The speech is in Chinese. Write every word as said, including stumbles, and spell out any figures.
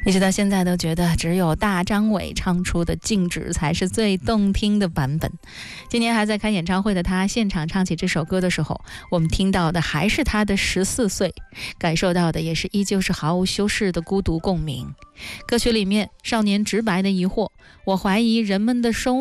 一直到现在都觉得只有大张伟唱出的《静止》才是最动听的版本。今年还在开演唱会的他，现场唱起这首歌的时候，我们听到的还是他的十四岁，感受到的也是依旧是毫无修饰的孤独共鸣。歌曲里面少年直白的疑惑，我怀疑人们的生